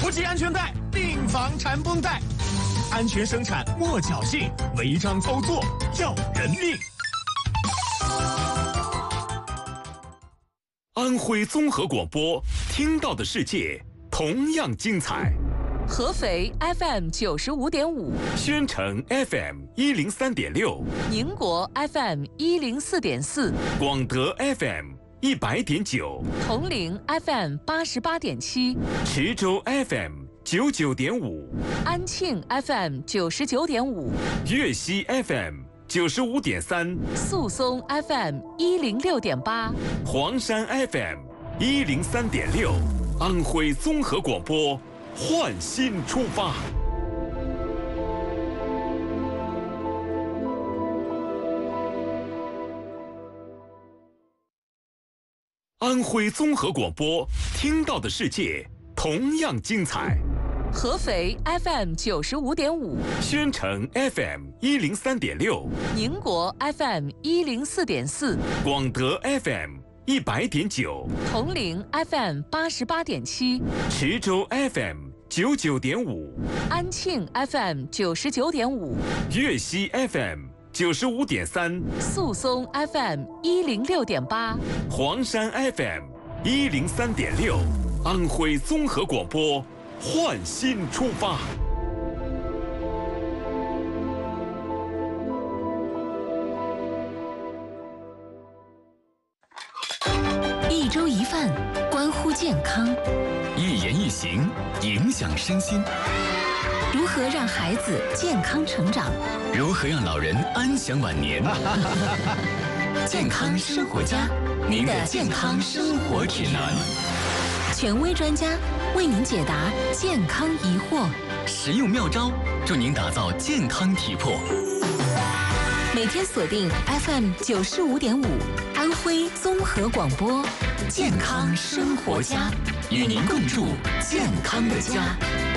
不系安全带，并防缠绷带。安全生产莫侥幸，违章操作要人命。 安徽综合广播，听到的世界同样精彩。 合肥 FM 95.5， 宣城 FM 103.6， 宁国 FM 104.4， 广德 FM 100.9， 铜陵 FM 88.7， 池州 FM 99.5， 安庆 FM 99.5， 粤西 FM 95.3， 宿松 FM 106.8， 黄山 FM 103.6，安徽综合广播，焕新出发。安徽综合广播，听到的世界同样精彩。 合肥 FM 95.5， 宣城 FM 103.6， 宁国 FM 104.4， 广德 FM 100.9， 铜陵 FM 88.7， 池州 FM 99.5， 安庆 FM 99.5， 粤西 FM 95.3， 宿松 FM 106.8， 黄山 FM 103.6，安徽综合广播，焕新出发。 一粥一饭，关乎健康； 一言一行，影响身心。 如何让孩子健康成长？ 如何让老人安享晚年？健康生活家，您的健康生活指南。 权威专家为您解答健康疑惑， 实用妙招助您打造健康体魄。 每天锁定 FM 95.5，安徽综合广播， 健康生活家，与您共筑健康的家。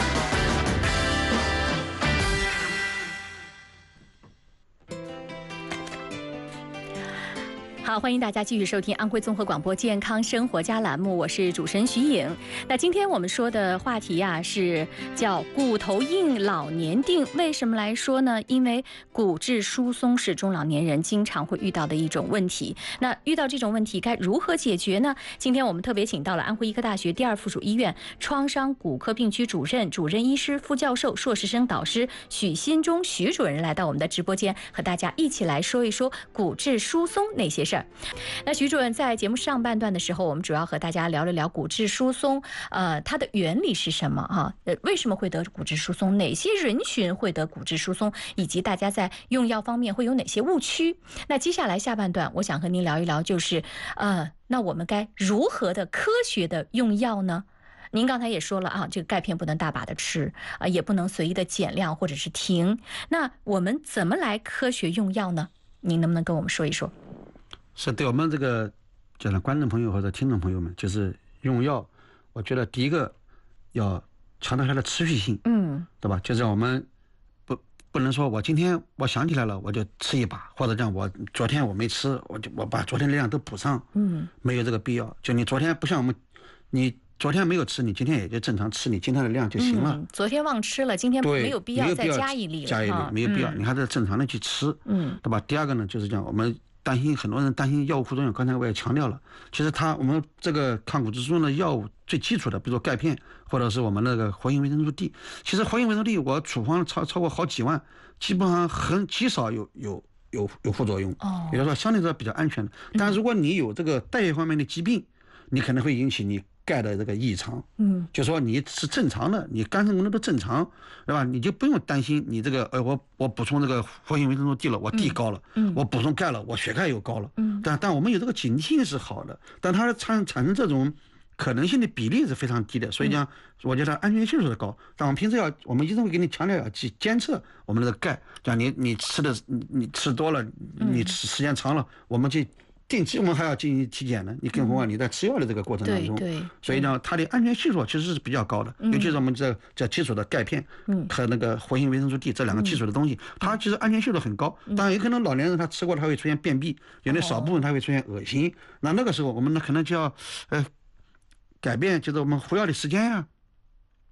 好，欢迎大家继续收听安徽综合广播健康生活家栏目，我是主持人徐颖。那今天我们说的话题呀，是叫骨头硬老年定。为什么来说呢？因为骨质疏松是中老年人经常会遇到的一种问题。那遇到这种问题该如何解决呢？今天我们特别请到了安徽医科大学第二附属医院创伤骨科病区主任、主任医师、副教授、硕士生导师许新忠许主任来到我们的直播间，和大家一起来说一说骨质疏松那些事儿。那徐主任在节目上半段的时候，我们主要和大家聊一聊骨质疏松，它的原理是什么哈？为什么会得骨质疏松？哪些人群会得骨质疏松？以及大家在用药方面会有哪些误区？那接下来下半段，我想和您聊一聊，就是那我们该如何的科学的用药呢？您刚才也说了啊，这个钙片不能大把的吃啊，也不能随意的减量或者是停。那我们怎么来科学用药呢？您能不能跟我们说一说？ 是对我们这个讲观众朋友或者听众朋友们，就是用药，我觉得第一个要强调它的持续性，对吧？就是我们不能说我今天我想起来了我就吃一把，或者这样我昨天我没吃，我把昨天的量都补上，没有这个必要。就你昨天不像我们，你昨天没有吃，你今天也就正常吃你今天的量就行了。 昨天忘吃了，今天没有必要再加一粒了， 加一粒没有必要，你还是正常的去吃，对吧？第二个呢，就是讲我们担心，很多人担心药物副作用，刚才我也强调了，其实我们这个抗骨质疏松的药物最基础的，比如说钙片，或者是我们那个活性维生素 D。其实活性维生素 D 我处方超过好几万，基本上极少有副作用，也就是说相对来说比较安全的。但如果你有这个代谢方面的疾病，你可能会引起你钙的这个异常，就说你是正常的，你肝肾功能都正常，对吧？你就不用担心你这个我补充这个活性维生素 D 了，我 D 高了，我补充钙了，我血钙又高了，但我们有这个警惕性是好的，但它产生这种可能性的比例是非常低的，所以讲我觉得安全系数是高。但我们平时我们医生会给你强调要去监测我们的钙，讲你吃多了，你吃时间长了，我们去定期我们还要进行体检的，你更何况你在吃药的这个过程当中，所以呢，它的安全系数其实是比较高的，尤其是我们这基础的钙片和那个活性维生素 D 这两个基础的东西，它其实安全系数很高。当然，有可能老年人他吃过了，他会出现便秘，有的少部分他会出现恶心，那个时候我们可能就要改变，就是我们服药的时间呀。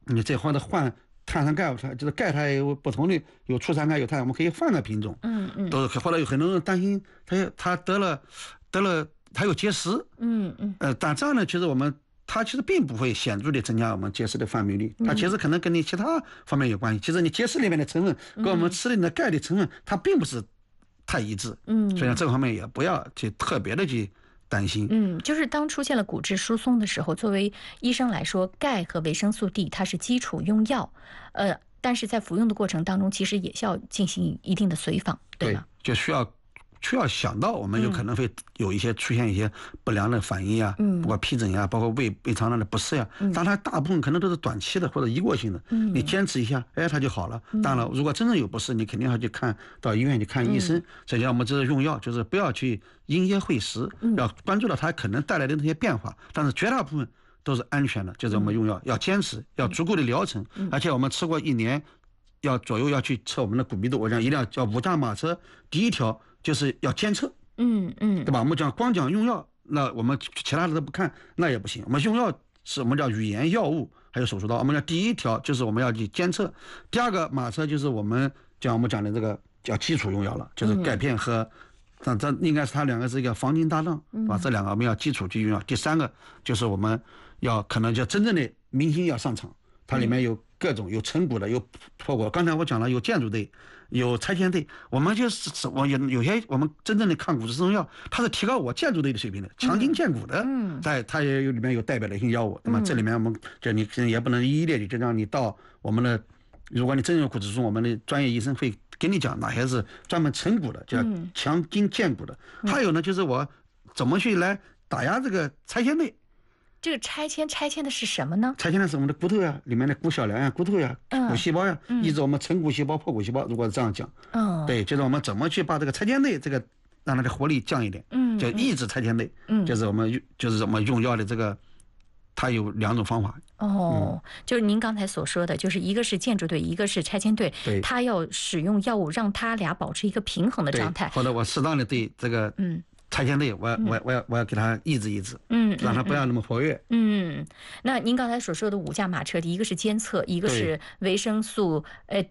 你再或者换碳酸钙，就是钙它也有不同的，有醋酸钙有碳，我们可以换个品种。都是或者有很多人担心他得了他有结石。但这样呢，其实它其实并不会显著的增加我们结石的发病率，它其实可能跟你其他方面有关系。其实你结石里面的成分跟我们吃的那钙的成分，它并不是太一致。所以这个方面也不要去特别的去担心。 就是当出现了骨质疏松的时候，作为医生来说，钙和维生素 D 它是基础用药，但是在服用的过程当中，其实也需要进行一定的随访，对吗？ 就需要想到我们有可能会有出现一些不良的反应啊，包括皮疹呀，包括胃肠道的不适呀。当然它大部分可能都是短期的或者一过性的，你坚持一下，它就好了。当然了，如果真正有不适，你肯定要去到医院去看医生。所以我们这是用药，就是不要去因噎废食，要关注到它可能带来的那些变化，但是绝大部分都是安全的。就是我们用药要坚持，要足够的疗程，而且我们吃过1年，左右要去测我们的骨密度。我讲一定要叫5驾马车，第一条就是要监测，对吧？我们光讲用药，那我们其他的都不看，那也不行。我们用药是我们叫语言药物，还有手术刀。我们讲第一条就是我们要去监测，第二个马车就是我们讲的这个叫基础用药了，就是钙片和。这应该是它2个是一个黄金搭档，把这2个我们要基础去用药。第3个就是我们可能叫真正的明星要上场，它里面有各种，有成骨的，有破骨。刚才我讲了，有建筑队，有拆迁队。我们有些我们真正的抗骨质疏松药，它是提高我建筑队的水平的，强筋健骨的。它也里面有代表性药物。那么这里面我们你也不能一一列举，就让你到我们的，如果你真有骨质疏松，我们的专业医生会跟你讲哪些是专门成骨的，叫强筋健骨的。还有呢，就是我怎么去来打压这个拆迁队。 这个拆迁的是什么呢？ 拆迁的是我们的骨头呀，里面的骨小梁呀、骨头呀、骨细胞呀，抑制我们成骨细胞、破骨细胞。如果是这样讲，对，就是我们怎么去把这个拆迁队这个让它的活力降一点，就抑制拆迁队。就是我们用药的这个，它有2种方法。 就是您刚才所说的，就是一个是建筑队，一个是拆迁队，它要使用药物让它俩保持一个平衡的状态。 或者我适当的对这个拆迁队，我要给它抑制，让它不要那么活跃。 那您刚才所说的5驾马车，一个是监测，一个是维生素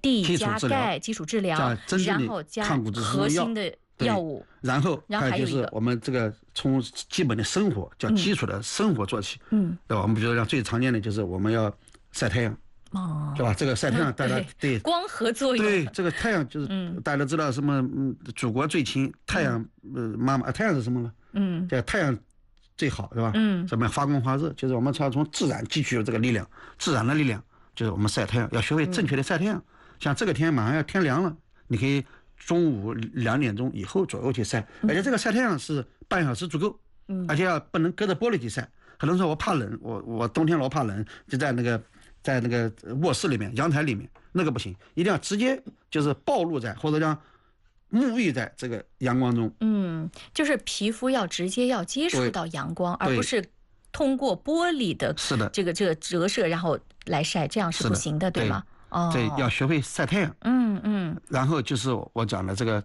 D 加钙基础治疗，然后加核心的药物， 然后还有就是我们这个从基本的生活叫基础的生活做起，对吧？我们比如说像最常见的就是我们要晒太阳。对吧？这个晒太阳，大家对光合作用。 对，这个太阳就是大家知道什么？祖国最亲，太阳，妈妈，太阳是什么呢？叫太阳最好，是吧？什么发光发热，就是我们要从自然汲取这个力量，自然的力量，就是我们晒太阳，要学会正确的晒太阳。像这个天马上要天凉了，你可以中午2点钟以后左右去晒，而且这个晒太阳是半小时足够，而且不能隔着玻璃去晒。很多人说我怕冷，我冬天我怕冷，就在那个卧室里面、阳台里面，那个不行，一定要直接就是暴露在或者让沐浴在这个阳光中。 就是皮肤要直接要接触到阳光，而不是通过玻璃的这个折射然后来晒，这样是不行的，对吗？ 对，要学会晒太阳。然后就是我讲的这个